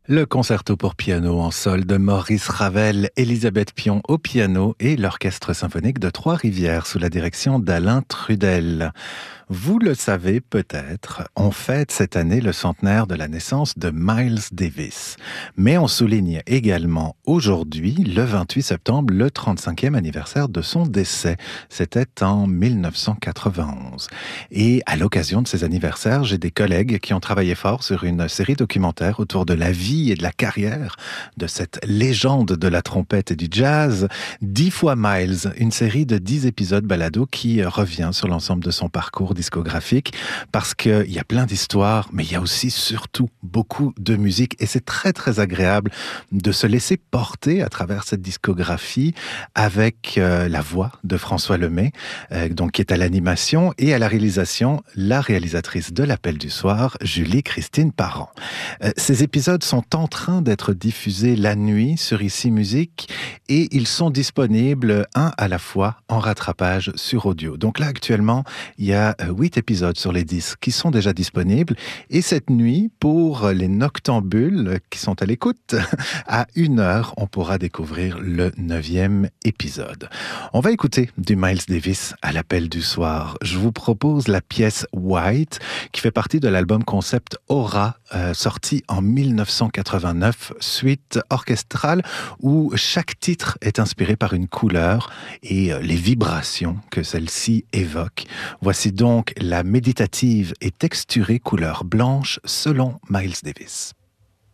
Le concerto pour piano en sol de Maurice Ravel, Elisabeth Pion au piano et l'orchestre symphonique de Trois-Rivières sous la direction d'Alain Trudel. Vous le savez peut-être, on fête cette année le centenaire de la naissance de Miles Davis. Mais on souligne également aujourd'hui, le 28 septembre, le 35e anniversaire de son décès. C'était en 1991. Et à l'occasion de ces anniversaires, j'ai des collègues qui ont travaillé fort sur une série documentaire autour de la vie et de la carrière de cette légende de la trompette et du jazz. 10 fois Miles, une série de 10 épisodes balado qui revient sur l'ensemble de son parcours discographique parce qu'il y a plein d'histoires, mais il y a aussi surtout beaucoup de musique et c'est très très agréable de se laisser porter à travers cette discographie avec la voix de François Lemay, donc qui est à l'animation et à la réalisation, la réalisatrice de l'Appel du soir, Julie-Christine Parent. Ces épisodes sont en train d'être diffusés la nuit sur Ici Musique et ils sont disponibles un à la fois en rattrapage sur audio. Donc là actuellement, il y a 8 épisodes sur les 10 qui sont déjà disponibles et cette nuit, pour les noctambules qui sont à l'écoute, à 1h, on pourra découvrir le 9e épisode. On va écouter du Miles Davis à l'Appel du soir. Je vous propose la pièce White qui fait partie de l'album concept Aura, sorti en 1989, suite orchestrale où chaque titre est inspiré par une couleur et les vibrations que celle-ci évoque. Voici donc la méditative et texturée couleur blanche selon Miles Davis.